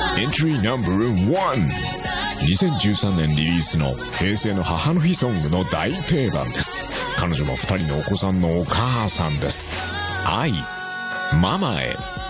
Entry No.1 2013年リリースの平成の母の日ソングの大定番です。彼女も2人のお子さんのお母さんです。愛ママへ。